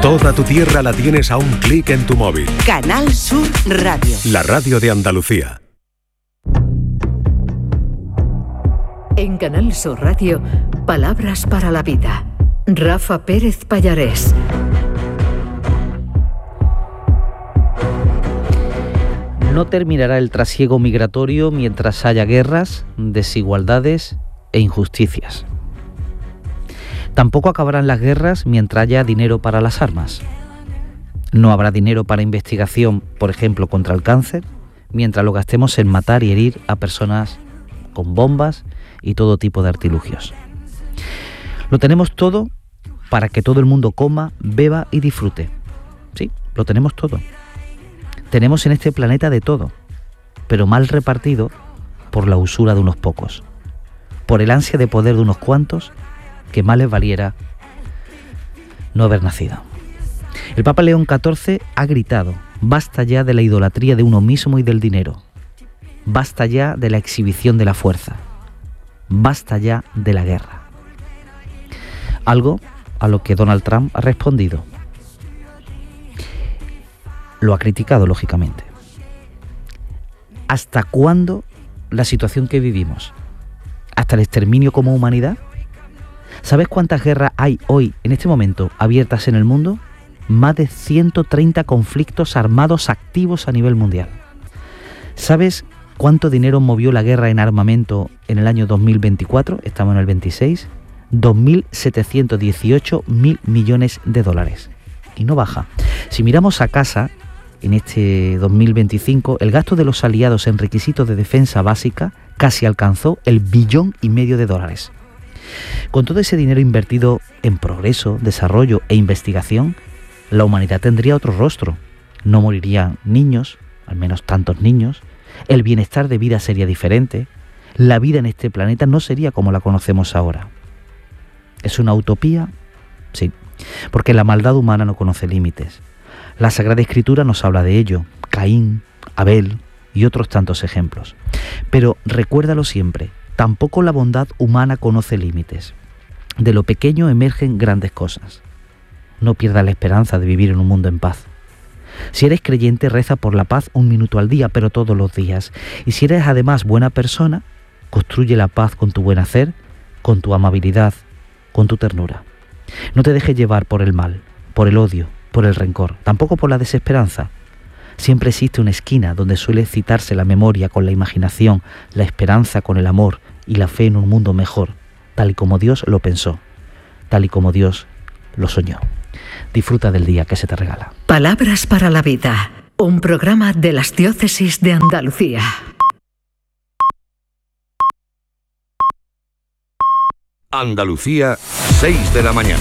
Toda tu tierra la tienes a un clic en tu móvil. Canal Sur Radio. La radio de Andalucía. En Canal Sur Radio, Palabras para la Vida. Rafa Pérez Pallarés. No terminará el trasiego migratorio mientras haya guerras, desigualdades e injusticias. Tampoco acabarán las guerras mientras haya dinero para las armas. No habrá dinero para investigación, por ejemplo, contra el cáncer, mientras lo gastemos en matar y herir a personas con bombas y todo tipo de artilugios. Lo tenemos todo para que todo el mundo coma, beba y disfrute. Sí, lo tenemos todo. Tenemos en este planeta de todo, pero mal repartido por la usura de unos pocos, por el ansia de poder de unos cuantos, que más les valiera no haber nacido. El Papa León XIV ha gritado: basta ya de la idolatría de uno mismo y del dinero, basta ya de la exhibición de la fuerza, basta ya de la guerra. Algo a lo que Donald Trump ha respondido. Lo ha criticado, lógicamente. ¿Hasta cuándo la situación que vivimos? ¿Hasta el exterminio como humanidad? ¿Sabes cuántas guerras hay hoy, en este momento, abiertas en el mundo? Más de 130 conflictos armados activos a nivel mundial. ¿Sabes cuánto dinero movió la guerra en armamento en el año 2024? Estamos en el 26. 2.718.000 millones de dólares. Y no baja. Si miramos a casa, en este 2025, el gasto de los aliados en requisitos de defensa básica casi alcanzó el $1,5 billón de dólares. Con todo ese dinero invertido en progreso, desarrollo e investigación, la humanidad tendría otro rostro. No morirían niños, al menos tantos niños, el bienestar de vida sería diferente, la vida en este planeta no sería como la conocemos ahora. ¿Es una utopía? Sí, porque la maldad humana no conoce límites. La Sagrada Escritura nos habla de ello, Caín, Abel y otros tantos ejemplos. Pero recuérdalo siempre, tampoco la bondad humana conoce límites. De lo pequeño emergen grandes cosas. No pierdas la esperanza de vivir en un mundo en paz. Si eres creyente, reza por la paz 1 minuto al día, pero todos los días. Y si eres además buena persona, construye la paz con tu buen hacer, con tu amabilidad, con tu ternura. No te dejes llevar por el mal, por el odio, por el rencor, tampoco por la desesperanza. Siempre existe una esquina donde suele citarse la memoria con la imaginación, la esperanza con el amor y la fe en un mundo mejor, tal y como Dios lo pensó, tal y como Dios lo soñó. Disfruta del día que se te regala. Palabras para la Vida, un programa de las Diócesis de Andalucía. Andalucía, 6 de la mañana.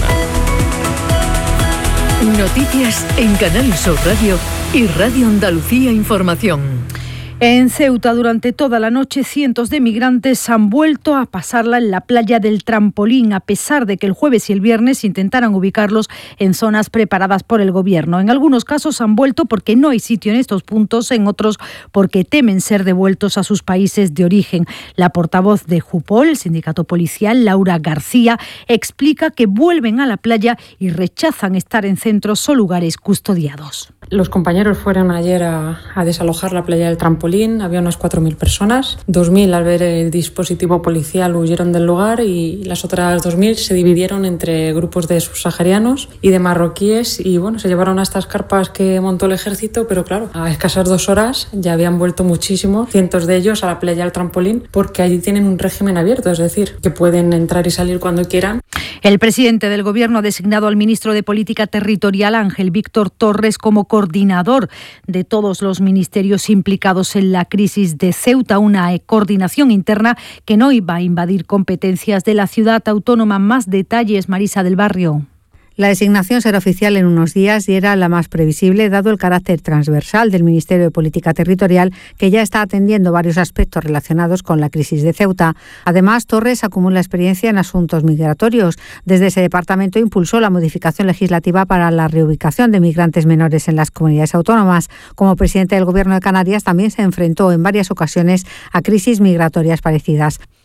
Noticias en Canal Sur Radio y Radio Andalucía Información. En Ceuta, durante toda la noche, cientos de migrantes han vuelto a pasarla en la playa del Trampolín, a pesar de que el jueves y el viernes intentaran ubicarlos en zonas preparadas por el gobierno. En algunos casos han vuelto porque no hay sitio en estos puntos, en otros porque temen ser devueltos a sus países de origen. La portavoz de Jupol, el sindicato policial, Laura García, explica que vuelven a la playa y rechazan estar en centros o lugares custodiados. Los compañeros fueron ayer a desalojar la playa del Trampolín, había unas 4.000 personas, 2.000 al ver el dispositivo policial huyeron del lugar y las otras 2.000 se dividieron entre grupos de subsaharianos y de marroquíes y bueno, se llevaron a estas carpas que montó el ejército, pero claro, a escasas 2 horas ya habían vuelto muchísimos, cientos de ellos a la playa del Trampolín porque allí tienen un régimen abierto, es decir, que pueden entrar y salir cuando quieran. El presidente del Gobierno ha designado al ministro de Política Territorial, Ángel Víctor Torres, como coordinador de todos los ministerios implicados en la crisis de Ceuta, una coordinación interna que no iba a invadir competencias de la ciudad autónoma. Más detalles, Marisa del Barrio. La designación será oficial en unos días y era la más previsible, dado el carácter transversal del Ministerio de Política Territorial, que ya está atendiendo varios aspectos relacionados con la crisis de Ceuta. Además, Torres acumula experiencia en asuntos migratorios. Desde ese departamento impulsó la modificación legislativa para la reubicación de migrantes menores en las comunidades autónomas. Como presidente del Gobierno de Canarias, también se enfrentó en varias ocasiones a crisis migratorias parecidas.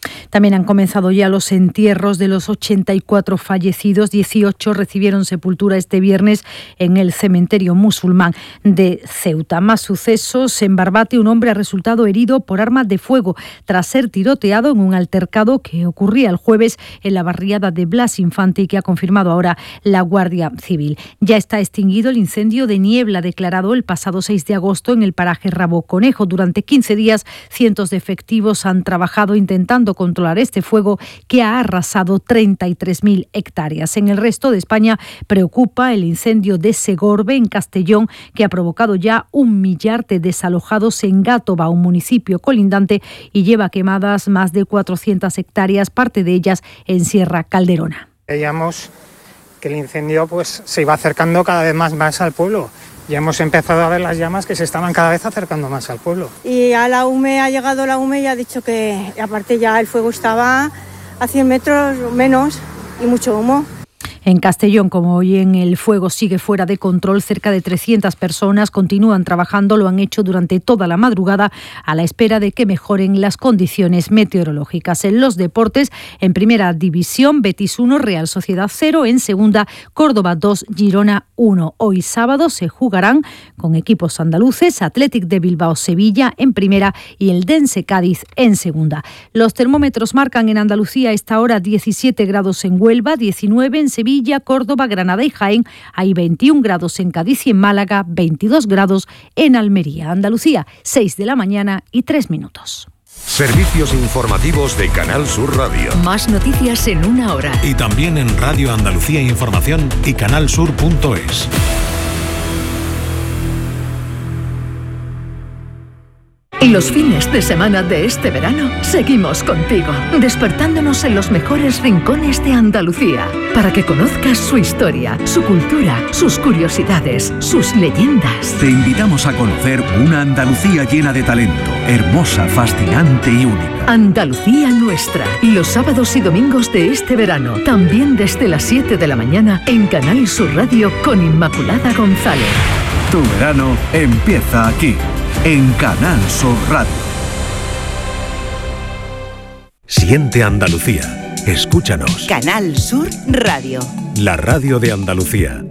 También han comenzado ya los entierros de los 84 fallecidos. 18 recibieron sepultura este viernes en el cementerio musulmán de Ceuta. Más sucesos. En Barbate, un hombre ha resultado herido por arma de fuego tras ser tiroteado en un altercado que ocurría el jueves en la barriada de Blas Infante y que ha confirmado ahora la Guardia Civil. Ya está extinguido el incendio de niebla declarado el pasado 6 de agosto en el paraje Rabo Conejo. Durante 15 días, cientos de efectivos han trabajado intentando controlar este fuego que ha arrasado 33.000 hectáreas. En el resto de España preocupa el incendio de Segorbe, en Castellón, que ha provocado ya 1 millar de desalojados en Gátova, un municipio colindante, y lleva quemadas más de 400 hectáreas, parte de ellas en Sierra Calderona. Veíamos que el incendio se iba acercando cada vez más al pueblo. Ya hemos empezado a ver las llamas que se estaban cada vez acercando más al pueblo. Y a la UME ha llegado la UME y ha dicho que aparte ya el fuego estaba a 100 metros menos y mucho humo. En Castellón, como hoy el fuego sigue fuera de control, cerca de 300 personas continúan trabajando, lo han hecho durante toda la madrugada a la espera de que mejoren las condiciones meteorológicas. En los deportes, en primera división, Betis 1, Real Sociedad 0, en segunda, Córdoba 2, Girona 1. Hoy sábado se jugarán con equipos andaluces, Athletic de Bilbao Sevilla en primera y el Dense Cádiz en segunda. Los termómetros marcan en Andalucía a esta hora 17 grados en Huelva, 19 en Sevilla, Córdoba, Granada y Jaén. Hay 21 grados en Cádiz y en Málaga, 22 grados en Almería. Andalucía, 6 de la mañana y 3 minutos. Servicios informativos de Canal Sur Radio. Más noticias en 1 hora. Y también en Radio Andalucía Información y canalsur.es. Los fines de semana de este verano seguimos contigo, despertándonos en los mejores rincones de Andalucía, para que conozcas su historia, su cultura, sus curiosidades, sus leyendas. Te invitamos a conocer una Andalucía llena de talento, hermosa, fascinante y única. Andalucía nuestra, los sábados y domingos de este verano, también desde las 7 de la mañana en Canal Sur Radio con Inmaculada González. Tu verano empieza aquí, en Canal Sur Radio. Siente Andalucía. Escúchanos. Canal Sur Radio. La radio de Andalucía.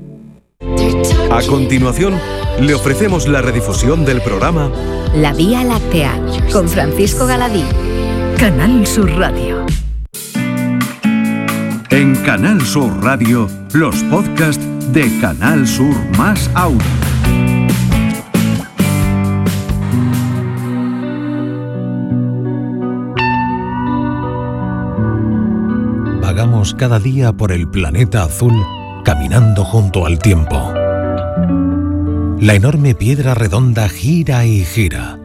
A continuación, le ofrecemos la redifusión del programa La Vía Láctea, con Francisco Galadí. Canal Sur Radio. En Canal Sur Radio, los podcasts de Canal Sur más Audio. Vagamos cada día por el planeta azul, caminando junto al tiempo. La enorme piedra redonda gira y gira,